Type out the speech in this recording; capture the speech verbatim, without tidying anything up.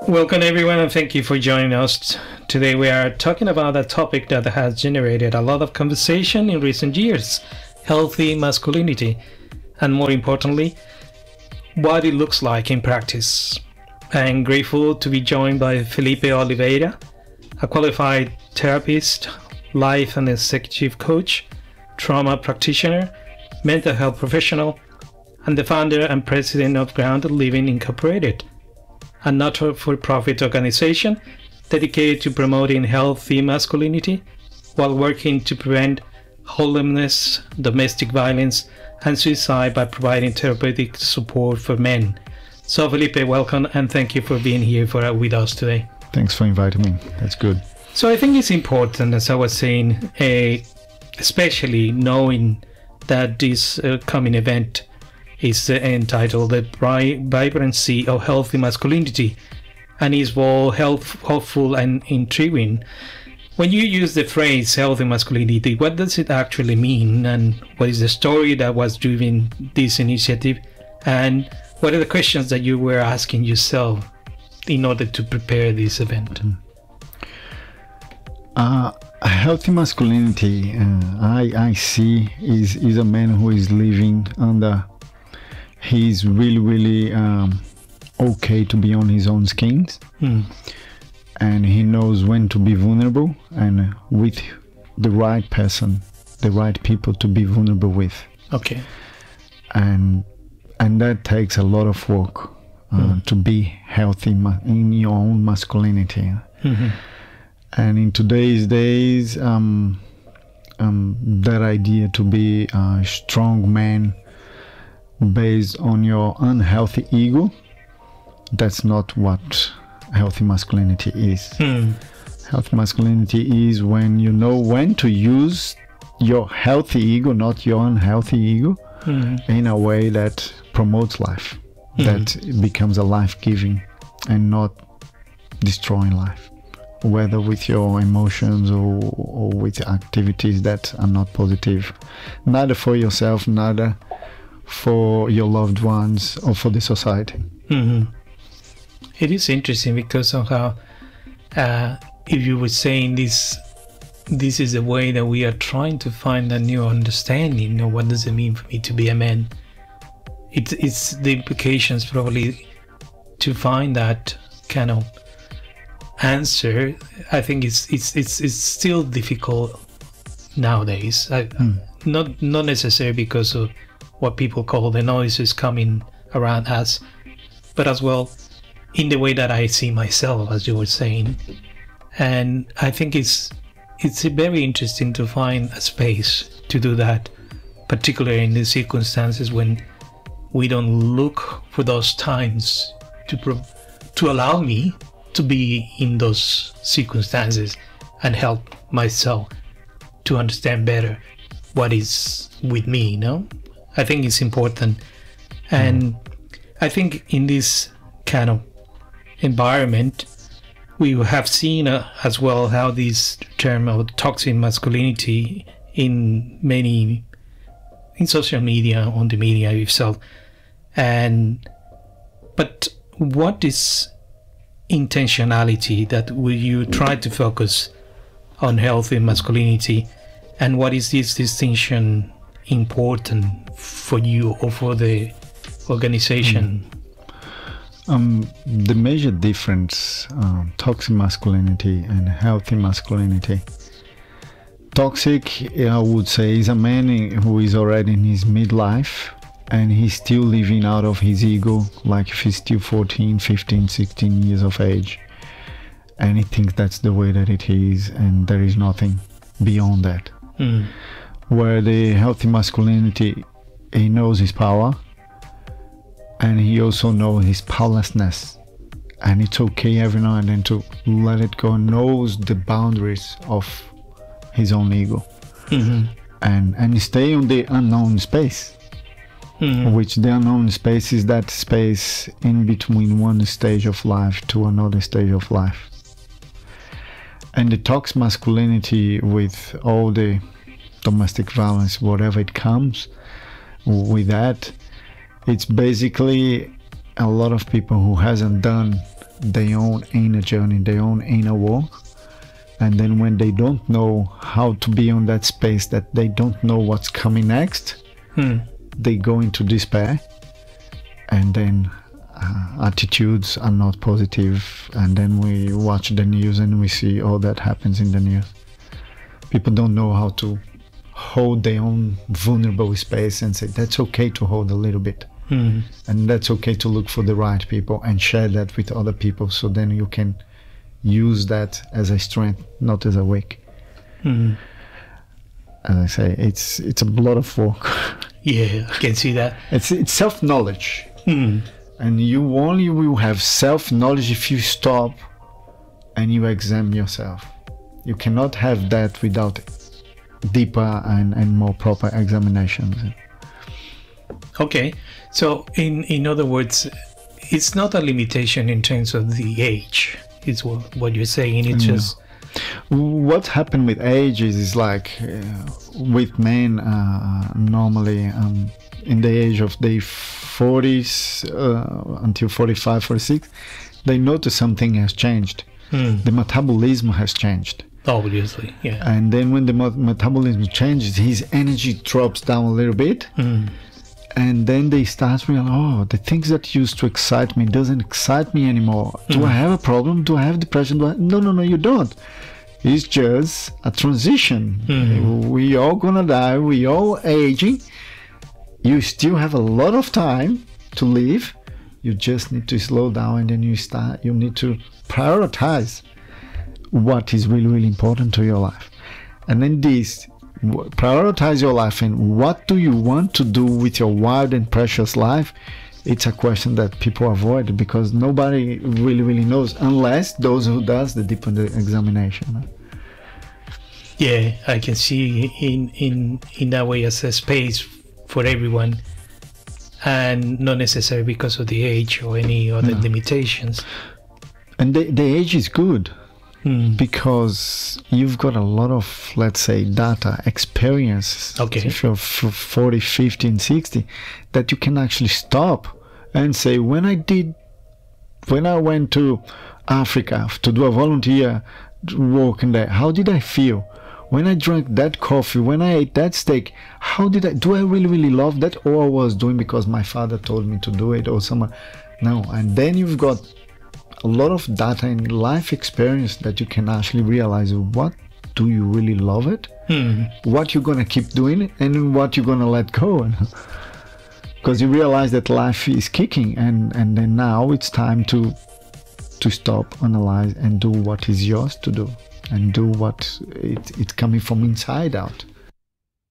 Welcome everyone and thank you for joining us. Today we are talking about a topic that has generated a lot of conversation in recent years, healthy masculinity, and more importantly, what it looks like in practice. I'm grateful to be joined by Felipe Oliveira, a qualified therapist, life and executive coach, trauma practitioner, mental health professional, and the founder and president of Grounded Living Incorporated, a not-for-profit organization dedicated to promoting healthy masculinity while working to prevent homelessness, domestic violence, and suicide by providing therapeutic support for men. So Felipe, welcome and thank you for being here for, uh, with us today. Thanks for inviting me. That's good. So I think it's important, as I was saying, uh, especially knowing that this uh, coming event is uh, entitled The Vibrancy of Healthy Masculinity and is both health, hopeful and intriguing. When you use the phrase healthy masculinity, what does it actually mean, and what is the story that was driving this initiative, and what are the questions that you were asking yourself in order to prepare this event? Uh, healthy masculinity, uh, I, I see, is, is a man who is living under, he's really, really um, okay to be on his own skins. Hmm. And he knows when to be vulnerable and with the right person, the right people to be vulnerable with. Okay. And and that takes a lot of work uh, mm. to be healthy ma- in your own masculinity. Mm-hmm. And in today's days, um, um, that idea to be a strong man based on your unhealthy ego, that's not what healthy masculinity is. Hmm. Healthy masculinity is when you know when to use your healthy ego, not your unhealthy ego, hmm. in a way that promotes life, hmm. that becomes a life-giving and not destroying life, whether with your emotions or, or with activities that are not positive, neither for yourself, neither for your loved ones or for the society. Mm-hmm. It is interesting because somehow, uh, if you were saying this, this is the way that we are trying to find a new understanding. You know, what does it mean for me to be a man? It's it's the implications probably to find that kind of answer. I think it's it's it's it's still difficult nowadays. I, mm. Not not necessarily because of what people call the noises coming around us, but as well in the way that I see myself, as you were saying. And I think it's it's very interesting to find a space to do that, particularly in the circumstances when we don't look for those times to pro- to allow me to be in those circumstances and help myself to understand better what is with me, you know? I think it's important. And mm. I think in this kind of environment, we have seen uh, as well how this term of toxic masculinity in many, in social media, on the media itself. And, but what is intentionality that will you try to focus on healthy masculinity, and what is this distinction important for you or for the organization? Mm. Um, the major difference, um, toxic masculinity and healthy masculinity. Toxic, I would say, is a man who is already in his midlife and he's still living out of his ego, like if he's still fourteen, fifteen, sixteen years of age. And he thinks that's the way that it is and there is nothing beyond that. Mm. Where the healthy masculinity, he knows his power, and he also knows his powerlessness, and it's okay every now and then to let it go, knows the boundaries of his own ego. Mm-hmm. and and stay on the unknown space, mm-hmm. which the unknown space is that space in between one stage of life to another stage of life. And the toxic masculinity, with all the domestic violence, whatever it comes with that, it's basically a lot of people who hasn't done their own inner journey, their own inner work. And then when they don't know how to be on that space, that they don't know what's coming next, Hmm. they go into despair, and then uh, attitudes are not positive, and then we watch the news and we see all that happens in the news. People don't know how to hold their own vulnerable space and say that's okay to hold a little bit, Hmm. and that's okay to look for the right people and share that with other people, so then you can use that as a strength, not as a weak. Hmm. As I say, it's it's a lot of work. Yeah, I can see that. It's it's self-knowledge. Hmm. And you only will have self-knowledge if you stop and you examine yourself. You cannot have that without deeper and, and more proper examinations. Okay, so in in other words, it's not a limitation in terms of the age. It's what, what you're saying. It's No. just What happened with age is, is like uh, with men uh, normally um, in the age of the forties uh, until forty-five, forty-six, they notice something has changed. hmm, The metabolism has changed. obviously, yeah. And then when the mo- metabolism changes, his energy drops down a little bit. Hmm. And then they start realizing, oh, the things that used to excite me doesn't excite me anymore. Do I have a problem? Do I have depression? Do I... No, no, no, you don't. It's just a transition. Mhm. We all gonna die. We all aging. You still have a lot of time to live. You just need to slow down, and then you start. You need to prioritize what is really, really important to your life, and then this. w- Prioritize your life, and what do you want to do with your wild and precious life? It's a question that people avoid because nobody really really knows unless those who does the deep examination. Yeah, I can see in in in that way as a space for everyone, and not necessarily because of the age or any other No. limitations. And the, the age is good Hmm. because you've got a lot of, let's say, data experience. Okay. If you're f- forty, fifty and sixty, that you can actually stop and say, when I did when I went to Africa to do a volunteer work in there, how did I feel? When I drank that coffee, when I ate that steak, how did I, do I really, really love that? Or I was doing because my father told me to do it or someone? No. And then you've got a lot of data and life experience that you can actually realize what do you really love it? Hmm. What you're going to keep doing and what you're going to let go. Because you realize that life is kicking, and, and then now it's time to to stop, analyze, and do what is yours to do, and do what it, it's coming from inside out.